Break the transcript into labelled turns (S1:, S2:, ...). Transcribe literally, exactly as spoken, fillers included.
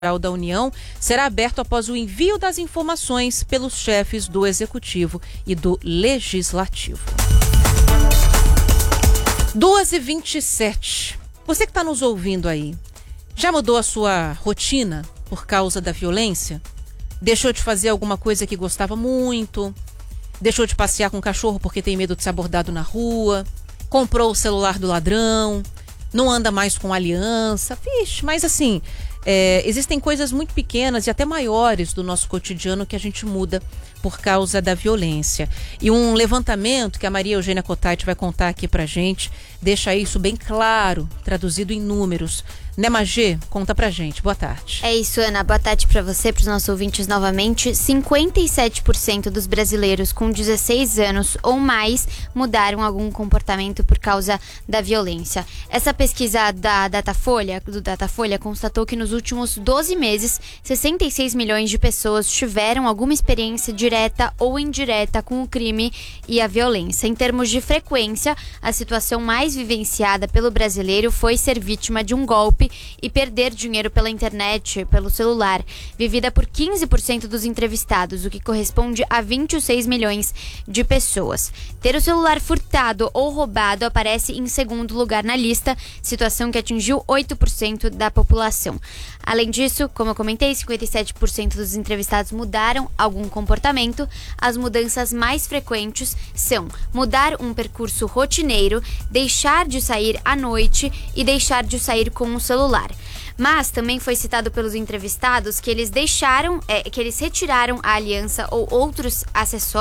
S1: da União será aberto após o envio das informações pelos chefes do Executivo e do Legislativo. duas e vinte e sete. Você que está nos ouvindo aí, já mudou a sua rotina por causa da violência? Deixou de fazer alguma coisa que gostava muito? Deixou de passear com o cachorro porque tem medo de ser abordado na rua? Comprou o celular do ladrão? Não anda mais com aliança? Vixe, mas assim... É, existem coisas muito pequenas e até maiores do nosso cotidiano que a gente muda por causa da violência. E um levantamento que a Maria Eugênia Cotati vai contar aqui pra gente deixa isso bem claro, traduzido em números. Né, Magê? Conta pra gente. Boa tarde.
S2: É isso, Ana. Boa tarde pra você, pros nossos ouvintes novamente. cinquenta e sete por cento dos brasileiros com dezesseis anos ou mais mudaram algum comportamento por causa da violência. Essa pesquisa da Datafolha, do Datafolha constatou que nos últimos doze meses, sessenta e seis milhões de pessoas tiveram alguma experiência direta ou indireta com o crime e a violência. Em termos de frequência, a situação mais vivenciada pelo brasileiro foi ser vítima de um golpe e perder dinheiro pela internet, pelo celular, vivida por quinze por cento dos entrevistados, o que corresponde a vinte e seis milhões de pessoas. Ter o celular furtado ou roubado aparece em segundo lugar na lista, situação que atingiu oito por cento da população. Além disso, como eu comentei, cinquenta e sete por cento dos entrevistados mudaram algum comportamento. As mudanças mais frequentes são mudar um percurso rotineiro, deixar de sair à noite e deixar de sair com o celular. Mas também foi citado pelos entrevistados que eles deixaram, é, que eles retiraram a aliança ou outros acessórios